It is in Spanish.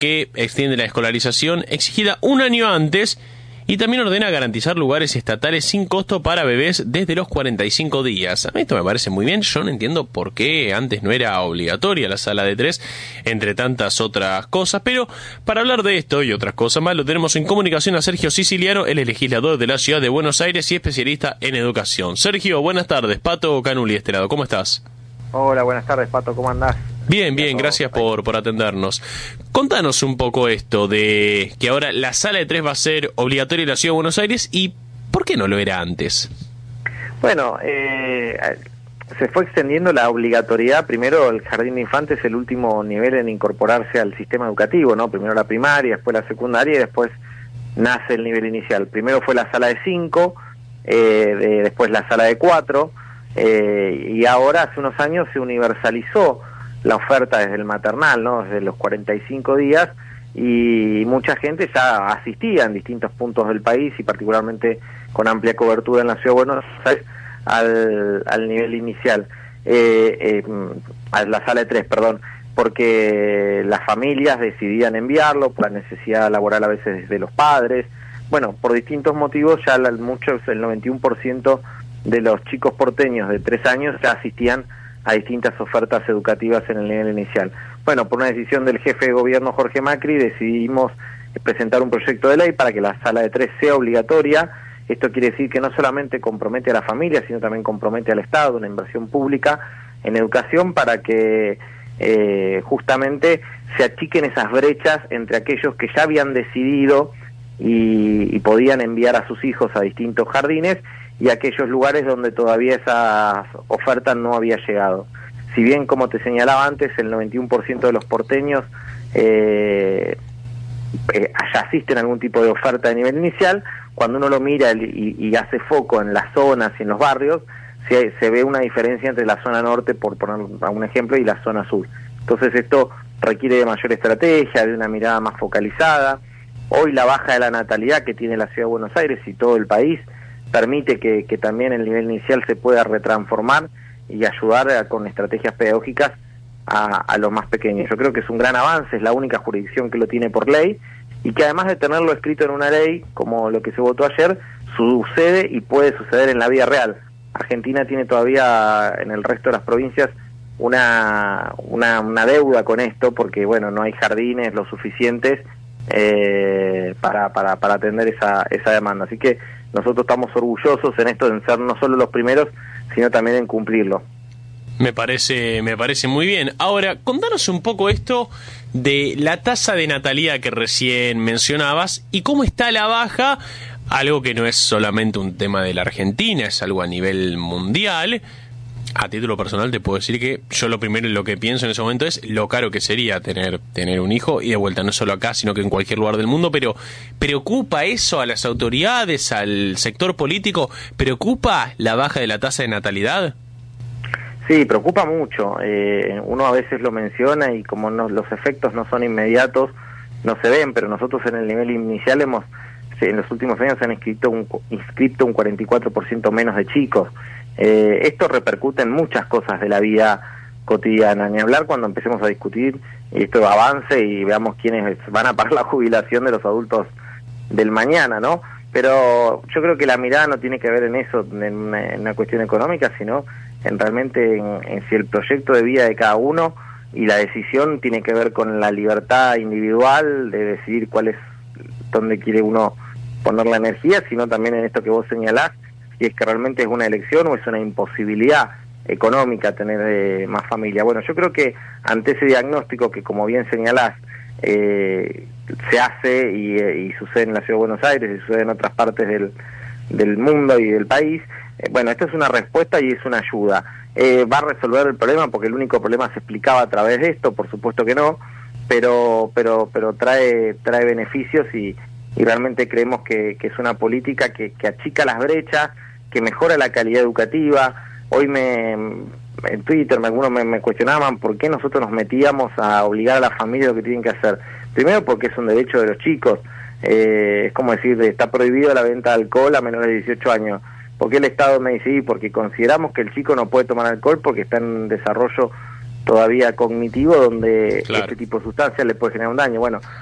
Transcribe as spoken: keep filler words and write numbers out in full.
que extiende la escolarización exigida un año antes y también ordena garantizar lugares estatales sin costo para bebés desde los cuarenta y cinco días. A mí esto me parece muy bien. Yo no entiendo por qué antes no era obligatoria la sala de tres, entre tantas otras cosas. Pero para hablar de esto y otras cosas más, lo tenemos en comunicación a Sergio Siciliano. Él es legislador de la Ciudad de Buenos Aires y especialista en educación. Sergio, buenas tardes. Pato Canuli, este lado. ¿Cómo estás? Hola, buenas tardes, Pato. ¿Cómo andás? Bien, bien, gracias por, por atendernos. Contanos un poco esto de que ahora la sala de tres va a ser obligatoria en la Ciudad de Buenos Aires y ¿por qué no lo era antes? Bueno, eh, se fue extendiendo la obligatoriedad. Primero, el jardín de infantes es el último nivel en incorporarse al sistema educativo, ¿no? Primero la primaria, después la secundaria y después nace el nivel inicial. Primero fue la sala de cinco, eh, de, después la sala de cuatro, eh, y ahora hace unos años se universalizó la oferta desde el maternal, ¿no? Desde los cuarenta y cinco días, y mucha gente ya asistía en distintos puntos del país y particularmente con amplia cobertura en la Ciudad de Buenos Aires al, al nivel inicial, eh, eh, a la sala de tres, perdón, porque las familias decidían enviarlo por la necesidad laboral a veces de los padres. Bueno, por distintos motivos ya la, muchos, el noventa y uno por ciento de los chicos porteños de tres años ya asistían a distintas ofertas educativas en el nivel inicial. Bueno, por una decisión del jefe de gobierno Jorge Macri decidimos presentar un proyecto de ley para que la sala de tres sea obligatoria. Esto quiere decir que no solamente compromete a la familia, sino también compromete al Estado, una inversión pública en educación para que eh, justamente se achiquen esas brechas entre aquellos que ya habían decidido y, y podían enviar a sus hijos a distintos jardines y aquellos lugares donde todavía esa oferta no había llegado. Si bien, como te señalaba antes, el noventa y uno por ciento de los porteños eh, eh, ya asisten a algún tipo de oferta de nivel inicial, cuando uno lo mira y, y hace foco en las zonas y en los barrios, se, se ve una diferencia entre la zona norte, por poner un ejemplo, y la zona sur. Entonces esto requiere de mayor estrategia, de una mirada más focalizada. Hoy la baja de la natalidad que tiene la Ciudad de Buenos Aires y todo el país permite que, que también el nivel inicial se pueda retransformar y ayudar a, con estrategias pedagógicas a, a los más pequeños. Yo creo que es un gran avance, es la única jurisdicción que lo tiene por ley y que además de tenerlo escrito en una ley, como lo que se votó ayer, sucede y puede suceder en la vida real. Argentina tiene todavía en el resto de las provincias una, una, una deuda con esto porque, bueno, no hay jardines lo suficientes eh, para, para, para atender esa, esa demanda. Así que nosotros estamos orgullosos en esto de ser no solo los primeros, sino también en cumplirlo. Me parece, me parece muy bien. Ahora, contanos un poco esto de la tasa de natalidad que recién mencionabas y cómo está la baja, algo que no es solamente un tema de la Argentina, es algo a nivel mundial. A título personal te puedo decir que yo lo primero en lo que pienso en ese momento es lo caro que sería tener tener un hijo y de vuelta no solo acá sino que en cualquier lugar del mundo, pero ¿preocupa eso a las autoridades, al sector político? ¿Preocupa la baja de la tasa de natalidad? Sí, preocupa mucho. Eh, uno a veces lo menciona y como no, los efectos no son inmediatos, no se ven, pero nosotros en el nivel inicial hemos, en los últimos años se han inscrito un, inscrito un cuarenta y cuatro por ciento menos de chicos. Eh, esto repercute en muchas cosas de la vida cotidiana, ni hablar cuando empecemos a discutir y esto avance y veamos quiénes van a pagar la jubilación de los adultos del mañana, ¿no? Pero yo creo que la mirada no tiene que ver en eso, en una, en una cuestión económica, sino en realmente en, en si el proyecto de vida de cada uno y la decisión tiene que ver con la libertad individual de decidir cuál es, dónde quiere uno poner la energía, sino también en esto que vos señalás, si es que realmente es una elección o es una imposibilidad económica tener eh, más familia. Bueno, yo creo que ante ese diagnóstico que, como bien señalás, eh, se hace y, eh, y sucede en la Ciudad de Buenos Aires y sucede en otras partes del, del mundo y del país, eh, bueno, esto es una respuesta y es una ayuda. Eh, ¿Va a resolver el problema? Porque el único problema se explicaba a través de esto, por supuesto que no, pero pero pero trae trae beneficios y, y realmente creemos que, que es una política que, que achica las brechas, que mejora la calidad educativa. Hoy me en Twitter me, algunos me, me cuestionaban por qué nosotros nos metíamos a obligar a las familias lo que tienen que hacer. Primero porque es un derecho de los chicos, eh, es como decir, está prohibido la venta de alcohol a menores de dieciocho años. ¿Por qué el Estado me dice? Sí, porque consideramos que el chico no puede tomar alcohol porque está en desarrollo todavía cognitivo donde Claro. este tipo de sustancias le puede generar un daño. Bueno,